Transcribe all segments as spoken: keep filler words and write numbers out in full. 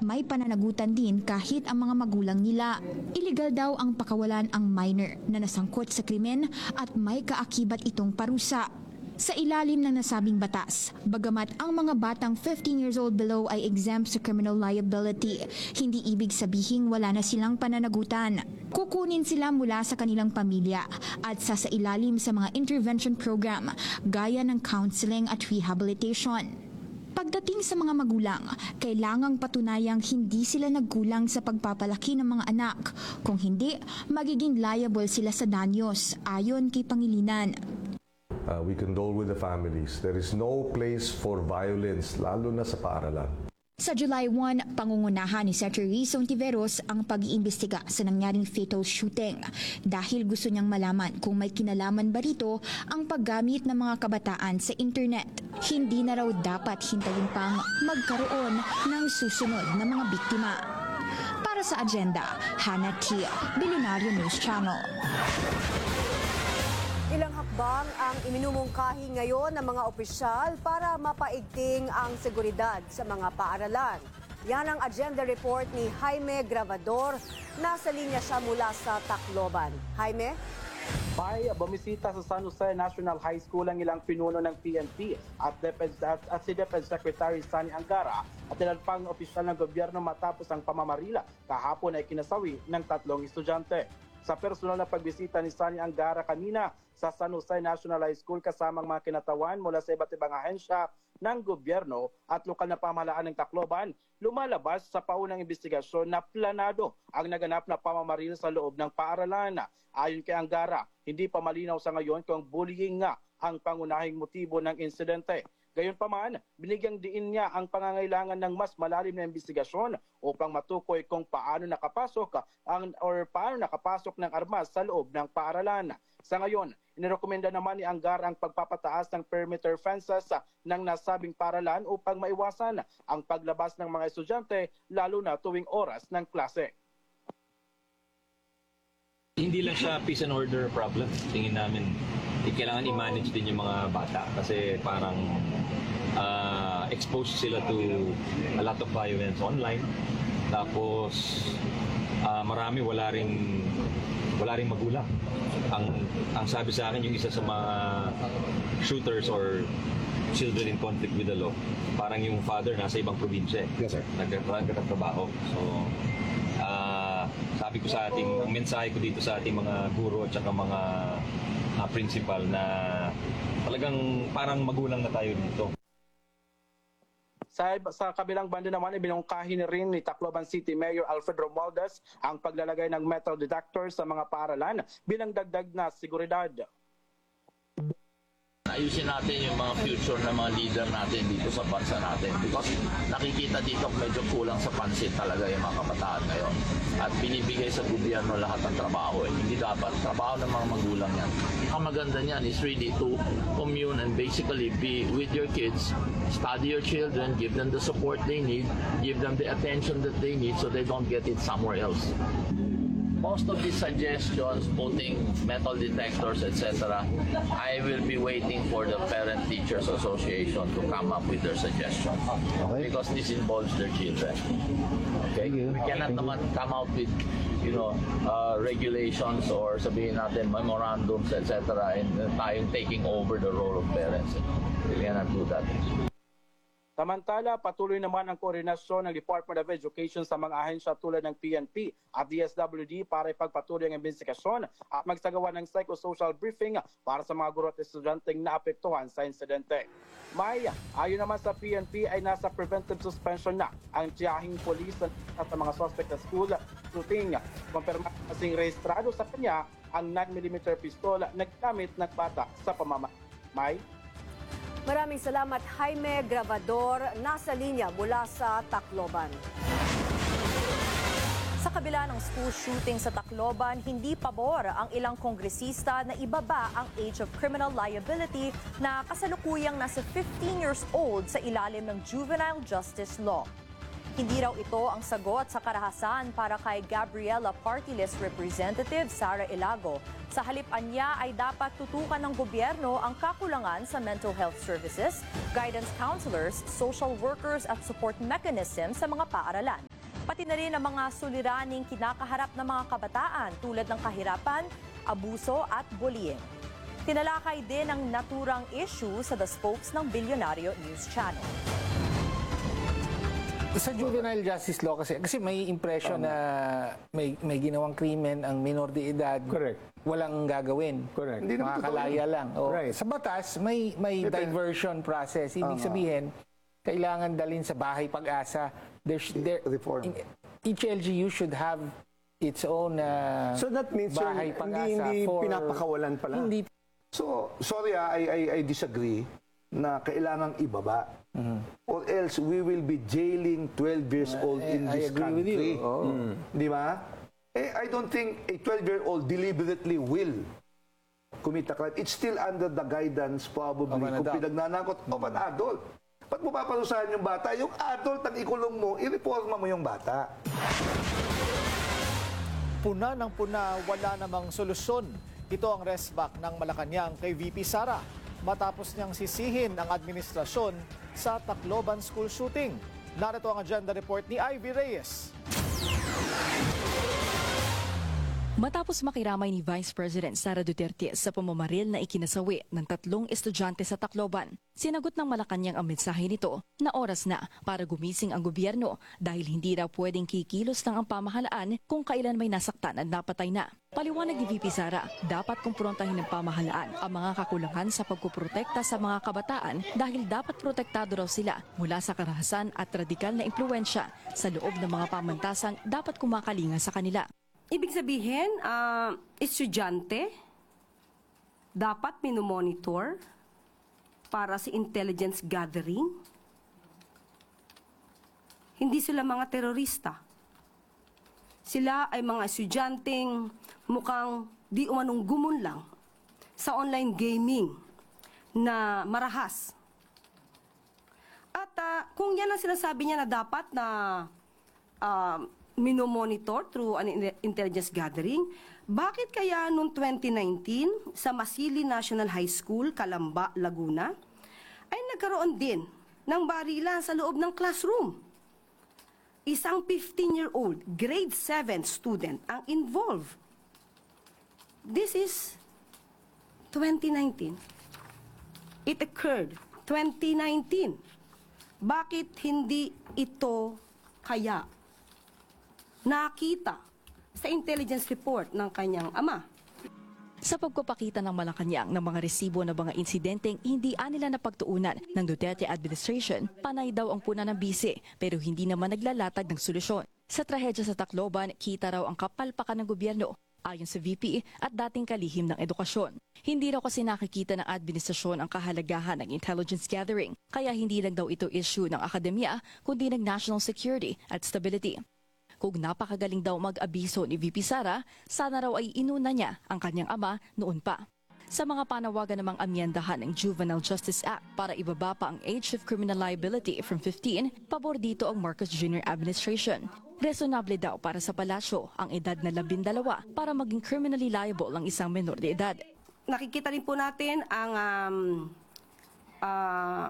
may pananagutan din kahit ang mga magulang nila. Illegal daw ang pakawalan ang minor na nasangkot sa krimen at may kaakibat itong parusa. Sa ilalim ng nasabing batas, bagamat ang mga batang fifteen years old below ay exempt sa criminal liability, hindi ibig sabihing wala na silang pananagutan. Kukunin sila mula sa kanilang pamilya at sa sa ilalim sa mga intervention program gaya ng counseling at rehabilitation. Pagdating sa mga magulang, kailangang patunayang hindi sila nagkulang sa pagpapalaki ng mga anak. Kung hindi, magiging liable sila sa danyos, ayon kay Pangilinan. Uh, we condole with the families. There is no place for violence, lalo na sa paaralan. Sa July first, pangungunahan ni Secretary Rizon Tiveros ang pag-iimbestiga sa nangyaring fatal shooting dahil gusto niyang malaman kung may kinalaman ba rito ang paggamit ng mga kabataan sa internet. Hindi na raw dapat hintayin pang magkaroon ng susunod na mga biktima. Para sa agenda, Hannah Tia, Billionaire News Channel. Ilang hakbang ang iminumungkahi ngayon ng mga opisyal para mapaigting ang seguridad sa mga paaralan. Yan ang agenda report ni Jaime Gravador. Nasa linya siya mula sa Tacloban. Jaime? May bumisita sa San Jose National High School ang ilang pinuno ng P N P at, at, at si Defense Secretary Sani Angara at ilang pang opisyal ng gobyerno matapos ang pamamarila kahapon ay kinasawi ng tatlong estudyante. Sa personal na pagbisita ni Sani Angara kanina sa San Jose National High School kasamang mga kinatawan mula sa iba't ibang ahensya ng gobyerno at lokal na pamahalaan ng Tacloban, lumalabas sa paunang investigasyon na planado ang naganap na pamamaril sa loob ng paaralan. Ayon kay Angara, hindi pa malinaw sa ngayon kung bullying nga ang pangunahing motibo ng insidente. Gayunpaman, binigyang diin niya ang pangangailangan ng mas malalim na investigasyon upang matukoy kung paano nakapasok ang or paano nakapasok ng armas sa loob ng paaralan. Sa ngayon, inirekomenda naman ni Angara ang pagpapataas ng perimeter fences ng nasabing paaralan upang maiwasan ang paglabas ng mga estudyante lalo na tuwing oras ng klase. Hindi lang siya peace and order problem. Tingin namin, eh, kailangan i-manage din yung mga bata kasi parang uh, exposed sila to a lot of violence online. Tapos uh, marami wala ring wala ring magulang. Ang ang sabi sa akin yung isa sa mga shooters or children in conflict with the law, parang yung father nasa ibang probinsya. Yes, sir. Nagtatrabaho. So uh, sabi ko sa ating, ang mensahe ko dito sa ating mga guro at saka mga uh, principal na talagang parang magulang na tayo dito. Sa, sa kabilang banda naman, ibinungkahi rin ni Tacloban City Mayor Alfred Romualdez ang paglalagay ng metal detectors sa mga paaralan bilang dagdag na seguridad. Ayusin natin yung mga future na mga leader natin dito sa bansa natin because nakikita dito medyo kulang sa pansin talaga yung mga kabataan ngayon at binibigay sa gobyerno lahat ng trabaho eh. Hindi dapat trabaho ng mga magulang yan. Ang maganda niyan is really to commune and basically be with your kids, study your children, give them the support they need, give them the attention that they need so they don't get it somewhere else. Most of these suggestions, putting metal detectors, et cetera, I will be waiting for the Parent Teachers Association to come up with their suggestions okay. Because this involves their children. Okay, we cannot naman come out with, you know, uh, regulations or sabihin natin memorandums, et cetera, and uh, tayong taking over the role of parents. We cannot do that. Samantala, patuloy naman ang koordinasyon ng Department of Education sa mga ahensya tulad ng P N P at D S W D para ipagpatuloy ang investigasyon at magsagawa ng psychosocial briefing para sa mga guro at estudyanteng naapektuhan sa insidente. May, ayon naman sa P N P ay nasa preventive suspension na ang tiyahing polis at ang mga suspect sa school shooting. Kumpirma kasing rehistrado sa kanya ang nine millimeter pistola na gamit ng bata sa pamamahay. May, Maraming salamat, Jaime Gravador, nasa linya mula sa Tacloban. Sa kabila ng school shooting sa Tacloban, hindi pabor ang ilang kongresista na ibaba ang age of criminal liability na kasalukuyang nasa fifteen years old sa ilalim ng juvenile justice law. Hindi raw ito ang sagot sa karahasan para kay Gabriela Party List Representative Sara Ilago. Sa halip niya ay dapat tutukan ng gobyerno ang kakulangan sa mental health services, guidance counselors, social workers at support mechanism sa mga paaralan. pati na rin ang mga suliraning kinakaharap ng mga kabataan tulad ng kahirapan, abuso at bullying. Tinalakay din ang naturang issue sa The Spokes ng Bilyonaryo News Channel. Sa juvenile justice law kasi, kasi may impression na may, may ginawang krimen ang minor de edad. Correct. Walang gagawin. Correct. Hindi naman Makakalaya lang. O, Right. Sa batas, may, may diversion process. Ibig sabihin, kailangan dalhin sa bahay pag-asa. There's, there, Reform. in- each L G U should have its own uh, So that means, sir, bahay hindi, pag-asa hindi for... pinapakawalan pala. Hindi. So, sorry ah, I, I, I disagree na kailangang ibaba. Or else we will be jailing twelve years old Eh, in I this agree with country. you. Oo. Di ba? Eh, I don't think a twelve-year-old deliberately will commit a crime. It's still under the guidance probably Of an kung adult. pinagnanakot of an adult. Ba't mo paparusahan yung bata? Yung adult ang ikulong mo, ireforma mo yung bata. Puna ng puna, wala namang solusyon. Ito ang resback ng Malacanang kay V P Sara matapos niyang sisihin ang administrasyon sa Tacloban school shooting. Narito ang agenda report ni Ivy Reyes. Matapos makiramay ni Vice President Sara Duterte sa pamamaril na ikinasawi ng tatlong estudyante sa Tacloban, sinagot ng Malacanang ang mensahe nito na oras na para gumising ang gobyerno dahil hindi raw pwedeng kikilos ng ang pamahalaan kung kailan may nasaktan at napatay na. Paliwanag ni V P Sara, dapat kumprontahin ng pamahalaan ang mga kakulangan sa pagkuprotekta sa mga kabataan dahil dapat protektado raw sila mula sa karahasan at radikal na impluensya sa loob ng mga pamantasang dapat kumakalinga sa kanila. Ibig sabihin, ah, estudyante, dapat minomonitor para sa intelligence gathering. Hindi sila mga terorista. Sila ay mga estudyanteng mukhang di umanong gumunlang sa online gaming na marahas. At ah, kung yan ang sinasabi niya na dapat na ah, minomonitor through an intelligence gathering, bakit kaya noong twenty nineteen sa Masili National High School, Calamba, Laguna, ay nagkaroon din ng barilan sa loob ng classroom? Isang fifteen-year-old, grade seven student ang involved. This is twenty nineteen. It occurred twenty nineteen. Bakit hindi ito kaya nakita sa intelligence report ng kanyang ama? Sa pagpapakita ng Malacanang ng mga resibo ng mga insidenteng hindi anila napagtuunan ng Duterte administration, panay daw ang puna ng bise pero hindi naman naglalatag ng solusyon. Sa trahedya sa Tacloban, kita raw ang kapalpakan ng gobyerno ayon sa V P at dating kalihim ng edukasyon. Hindi raw kasi nakikita ng administrasyon ang kahalagahan ng intelligence gathering, kaya hindi lang daw ito issue ng akademya kundi ng national security at stability. Kung napakagaling daw mag-abiso ni V P Sara, sana raw ay inuna niya ang kanyang ama noon pa. Sa mga panawagan namang amyendahan ng Juvenile Justice Act para ibaba pa ang age of criminal liability from fifteen, pabor dito ang Marcos Junior administration. Resonable daw para sa palasyo ang edad na labindalawa para maging criminally liable ang isang menor de edad. Nakikita rin po natin ang um, uh,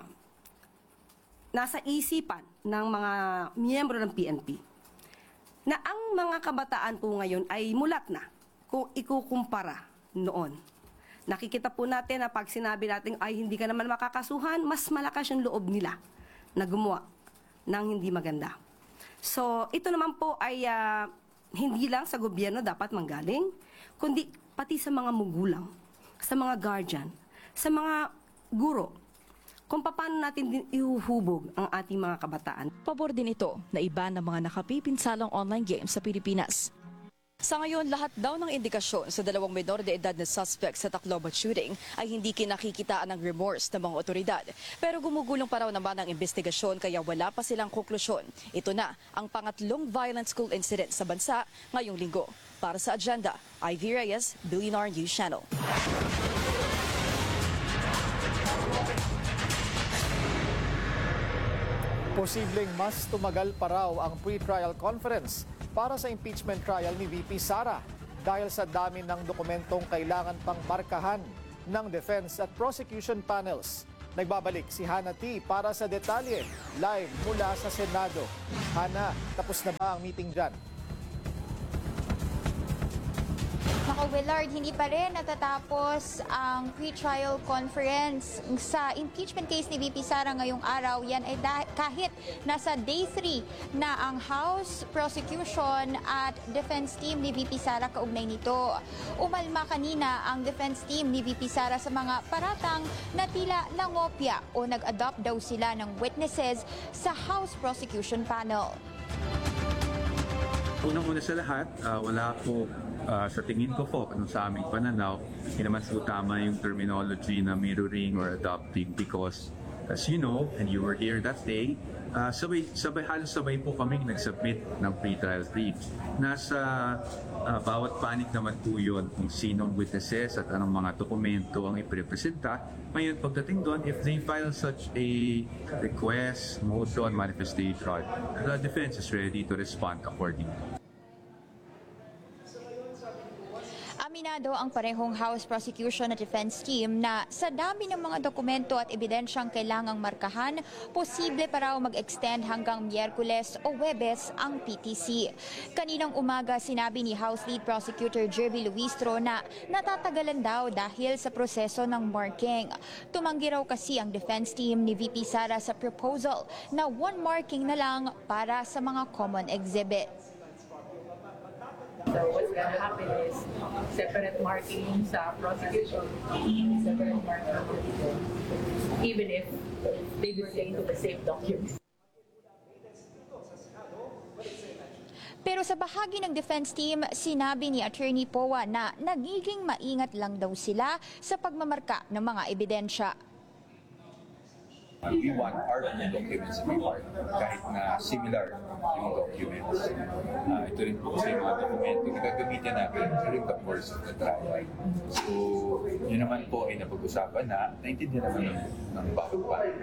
nasa isipan ng mga miyembro ng P N P na ang mga kabataan po ngayon ay mulat na kung ikukumpara noon. Nakikita po natin na pag sinabi natin ay hindi ka naman makakasuhan, mas malakas yung loob nila na gumawa ng hindi maganda. So ito naman po ay uh, hindi lang sa gobyerno dapat manggaling, kundi pati sa mga magulang, sa mga guardian, sa mga guro, kung paano natin din ihuhubog ang ating mga kabataan. Pabor din ito na iba ng mga nakapipinsalang online games sa Pilipinas. Sa ngayon, lahat daw ng indikasyon sa dalawang menor de edad na suspect sa Tacloban shooting ay hindi kinakikitaan ng remorse ng mga otoridad. Pero gumugulong pa raw naman ang investigasyon kaya wala pa silang konklusyon. Ito na ang pangatlong violent school incident sa bansa ngayong linggo. Para sa Agenda, Ivy Reyes, Billionaire News Channel. Posibleng mas tumagal pa raw ang pre-trial conference para sa impeachment trial ni V P Sara dahil sa dami ng dokumentong kailangan pang markahan ng defense at prosecution panels. Nagbabalik si Hana T para sa detalye, live mula sa Senado. Hana, tapos na ba ang meeting dyan? Nako, Willard, hindi pa rin natatapos ang pre-trial conference sa impeachment case ni V P Sara ngayong araw. Yan ay dah- kahit nasa day three na ang House Prosecution at Defense Team ni V P Sara kaugnay nito. Umalma kanina ang defense team ni V P Sara sa mga paratang na tila nangopya o nag-adopt daw sila ng witnesses sa House Prosecution Panel. Unang-una sa lahat, uh, wala po uh, sa tingin ko po, ano, sa aming pananaw, hindi naman po tama yung terminology na mirroring or adopting because as you know, and you were here that day, uh, sabay, sabay, halos sabay po kami nag-submit ng pre-trial brief. Nasa uh, bawat panig naman po yun kung sinong witnesses at anong mga dokumento ang iprepresenta. Ngayon, pagdating doon, if they file such a request, motion, manifestation, the defense is ready to respond accordingly. Aminado ang parehong House Prosecution at Defense Team na sa dami ng mga dokumento at ebidensyang kailangang markahan, posible pa raw mag-extend hanggang Miyerkules o Huwebes ang P T C. Kaninang umaga, sinabi ni House Lead Prosecutor Jerby Luistro na natatagalan daw dahil sa proseso ng marking. Tumanggi raw kasi ang Defense Team ni V P Sara sa proposal na one marking na lang para sa mga common exhibit. So what's going to happen is separate marking sa prosecution, separate marking even if they pertain to the same documents. Pero sa bahagi ng defense team, sinabi ni Attorney Powa na nagiging maingat lang daw sila sa pagmamarka ng mga ebidensya. We want our documents to be part, kahit na similar yung documents. Uh, ito rin po kasi yung mga dokumento na gagamitin natin during the course of the trial. So, yun naman po ay napag-usapan na, naintindihan naman ng, ng bawat pa.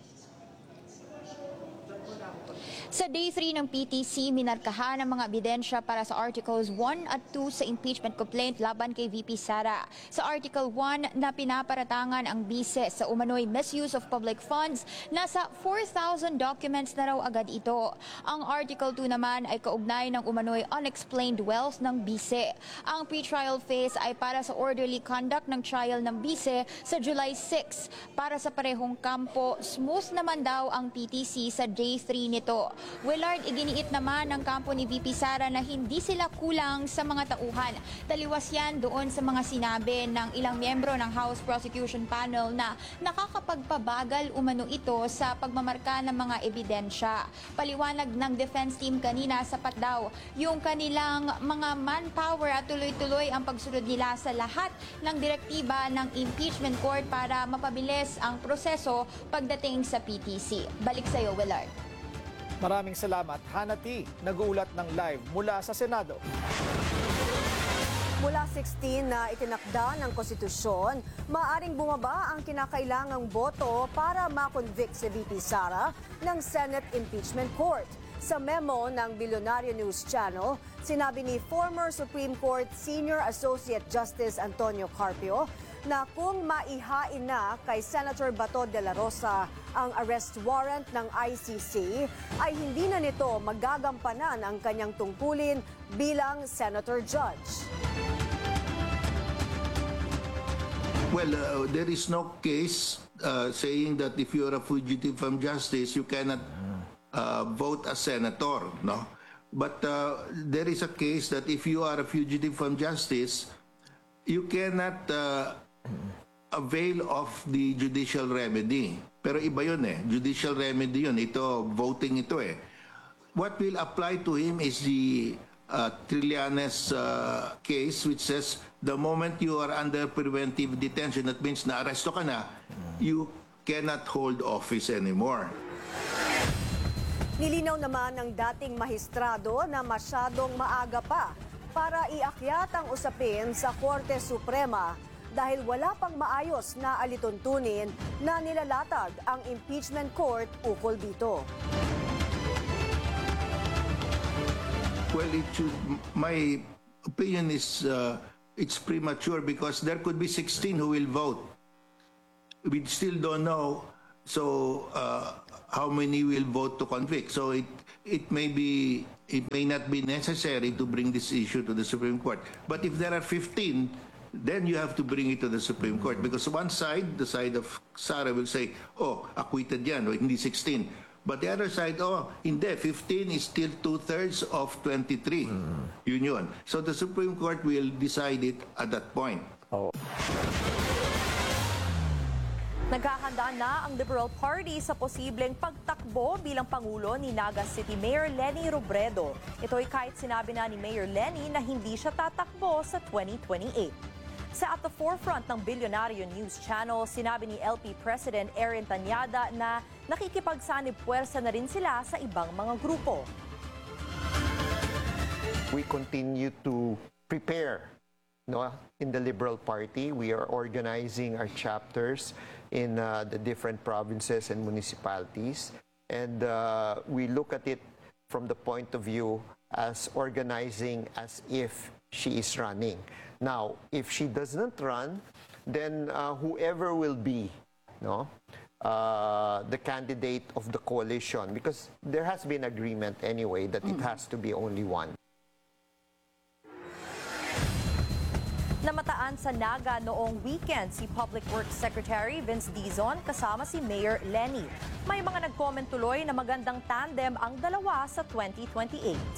Sa day three ng P T C, minarkahan ang mga ebidensya para sa Articles one at two sa impeachment complaint laban kay V P Sara. Sa Article one na pinaparatangan ang bise sa umano'y misuse of public funds, nasa four thousand documents na raw agad ito. Ang Article two naman ay kaugnay ng umano'y unexplained wealth ng bise. Ang pre-trial phase ay para sa orderly conduct ng trial ng bise sa July sixth. Para sa parehong kampo, smooth naman daw ang P T C sa day three nito. Willard, iginiit naman ng kampo ni V P Sara na hindi sila kulang sa mga tauhan. Taliwas yan doon sa mga sinabi ng ilang miyembro ng House Prosecution Panel na nakakapagpabagal umano ito sa pagmamarka ng mga ebidensya. Paliwanag ng defense team kanina, sapat daw yung kanilang mga manpower at tuloy-tuloy ang pagsunod nila sa lahat ng direktiba ng impeachment court para mapabilis ang proseso pagdating sa P T C. Balik sa iyo, Willard. Maraming salamat, Hana T, nag-uulat ng live mula sa Senado. Mula sixteen na itinakda ng konstitusyon, maaring bumaba ang kinakailangang boto para makonvict si V P Sara ng Senate Impeachment Court. Sa memo ng Billionaire News Channel, sinabi ni former Supreme Court Senior Associate Justice Antonio Carpio na kung maihain na kay Senator Bato de la Rosa ang arrest warrant ng I C C, ay hindi na nito magagampanan ang kanyang tungkulin bilang Senator Judge. Well, uh, there is no case uh, saying that if you are a fugitive from justice, you cannot uh, vote as senator, no? But uh, there is a case that if you are a fugitive from justice, you cannot uh, avail of the judicial remedy. Pero iba yun eh. Judicial remedy yun. Ito, voting ito eh. What will apply to him is the uh, Trillanes uh, case which says the moment you are under preventive detention, that means na-aresto ka na, you cannot hold office anymore. Nilinaw naman ng dating mahistrado na masyadong maaga pa para iakyat ang usapin sa Korte Suprema dahil wala pang maayos na alituntunin na nilalatag ang impeachment court ukol dito. Well, it should, my opinion is uh, it's premature because there could be sixteen who will vote. we still don't know. So uh, how many will vote to convict? So it it may be it may not be necessary to bring this issue to the Supreme Court. But if there are fifteen, then you have to bring it to the Supreme Court, because one side, the side of Sara, will say, oh, acquitted yan, o hindi sixteen. But the other side, oh, hindi, fifteen is still two-thirds of twenty-three. Mm. Yun yun. So the Supreme Court will decide it at that point. Oh. Naghahanda na ang Liberal Party sa posibleng pagtakbo bilang Pangulo ni Naga City Mayor Leni Robredo. Ito'y kahit sinabi na ni Mayor Leni na hindi siya tatakbo sa twenty twenty-eight. Sa At the Forefront ng Bilyonaryo News Channel, sinabi ni L P President Erin Tanyada na nakikipagsanib puwersa na rin sila sa ibang mga grupo. We continue to prepare. No, in the Liberal Party, we are organizing our chapters in uh, the different provinces and municipalities. And uh, we look at it from the point of view as organizing as if she is running. Now, if she does not run, then uh, whoever will be no, uh, the candidate of the coalition, because there has been agreement anyway that it has to be only one. Namataan sa Naga noong weekend si Public Works Secretary Vince Dizon kasama si Mayor Leni. May mga nag-comment tuloy na magandang tandem ang dalawa sa twenty twenty-eight.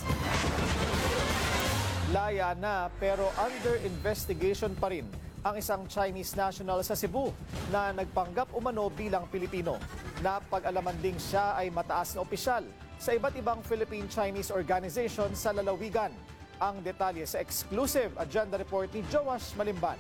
Laya na pero under investigation pa rin ang isang Chinese national sa Cebu na nagpanggap umano bilang Pilipino. Napag-alaman ding siya ay mataas na opisyal sa iba't ibang Philippine-Chinese organization sa lalawigan. Ang detalye sa exclusive agenda report ni Joash Malimban.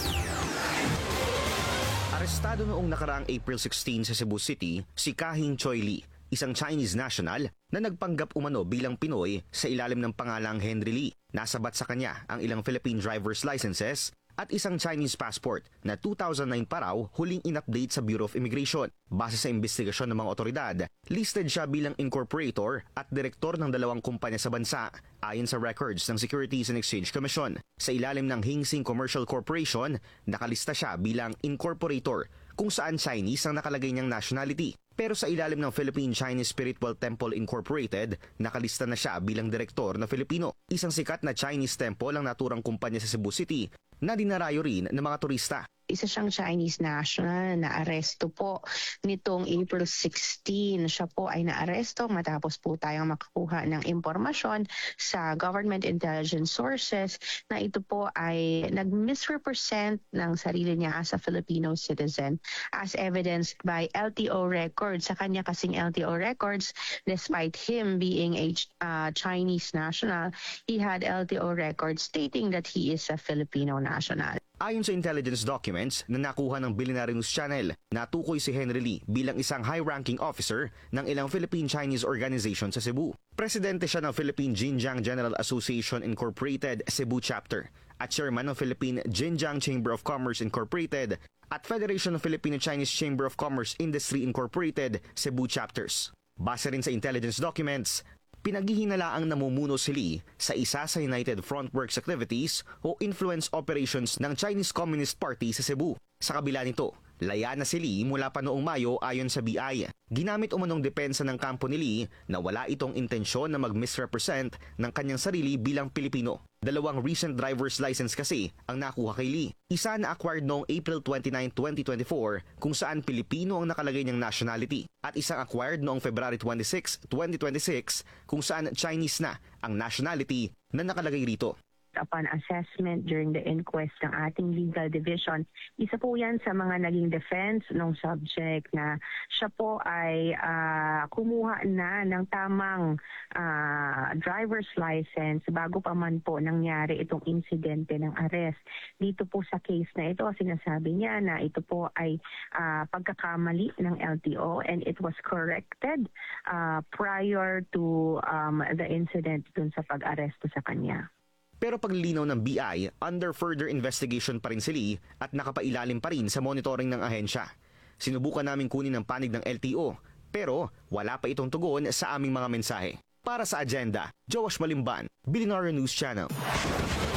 Arestado noong nakaraang April sixteen sa Cebu City si Kahing Choi Lee, isang Chinese national na nagpanggap umano bilang Pinoy sa ilalim ng pangalang Henry Lee. Nasabat sa kanya ang ilang Philippine driver's licenses at isang Chinese passport na two thousand nine pa raw huling in-update sa Bureau of Immigration. Base sa investigasyon ng mga otoridad, listed siya bilang incorporator at direktor ng dalawang kumpanya sa bansa ayon sa records ng Securities and Exchange Commission. Sa ilalim ng Hing Sing Commercial Corporation, nakalista siya bilang incorporator kung saan Chinese ang nakalagay niyang nationality. Pero sa ilalim ng Philippine Chinese Spiritual Temple Incorporated, nakalista na siya bilang direktor na Filipino. Isang sikat na Chinese temple ang naturang kumpanya sa Cebu City na dinarayo rin ng mga turista. Isa siyang Chinese national na aresto po nitong April sixteen. Siya po ay naaresto matapos po tayong makakuha ng impormasyon sa government intelligence sources na ito po ay nag-misrepresent ng sarili niya as a Filipino citizen as evidenced by L T O records. Sa kanya kasing L T O records, despite him being a uh, Chinese national, he had L T O records stating that he is a Filipino national. Ayon sa intelligence documents na nakuha ng Bilyonaryo News Channel, natukoy si Henry Lee bilang isang high-ranking officer ng ilang Philippine-Chinese organization sa Cebu. Presidente siya ng Philippine Jinjiang General Association Incorporated Cebu Chapter at chairman ng Philippine Jinjiang Chamber of Commerce Incorporated at Federation of Filipino-Chinese Chamber of Commerce Industry Incorporated Cebu Chapters. Base rin sa intelligence documents, pinaghihinalaang namumuno si Lee sa isa sa United Front Works Activities o influence operations ng Chinese Communist Party sa Cebu. Sa kabila nito, laya na si Lee mula pa noong Mayo ayon sa B I. Ginamit umanong depensa ng kampo ni Lee na wala itong intensyon na mag-misrepresent ng kanyang sarili bilang Pilipino. Dalawang recent driver's license kasi ang nakuha kay Lee. Isa na acquired noong April twenty-ninth, twenty twenty-four kung saan Pilipino ang nakalagay niyang nationality at isang acquired noong February twenty-sixth, twenty twenty-six kung saan Chinese na ang nationality na nakalagay rito. Upon assessment during the inquest ng ating legal division, isa po yan sa mga naging defense ng subject na siya po ay uh, kumuha na ng tamang uh, driver's license bago pa man po nangyari itong insidente ng arrest. Dito po sa case na ito, sinasabi niya na ito po ay uh, pagkakamali ng L T O and it was corrected uh, prior to um, the incident dun sa pag-aresto sa kanya. Pero paglilinaw ng B I, under further investigation pa rin si Lee at nakapailalim pa rin sa monitoring ng ahensya. Sinubukan namin kunin ang panig ng L T O, pero wala pa itong tugon sa aming mga mensahe. Para sa agenda, Joash Malimban, Bilyonaryo News Channel.